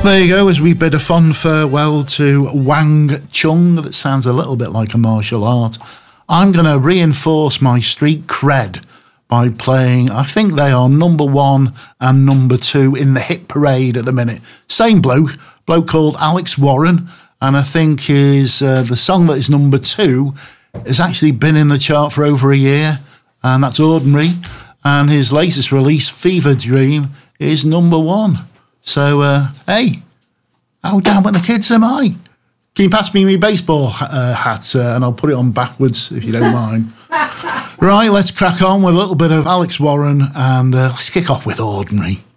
There you go, as we bid a fond farewell to Wang Chung. That sounds a little bit like a martial art. I'm going to reinforce my street cred by playing, I think they are number 1 and number 2 in the hit parade at the minute. Same bloke called Alex Warren, and I think the song that is number 2 has actually been in the chart for over a year, and that's Ordinary. And his latest release, Fever Dream, is number 1. So, hey, how down with the kids am I? Can you pass me my baseball hat and I'll put it on backwards if you don't mind? Right, let's crack on with a little bit of Alex Warren and let's kick off with Ordinary.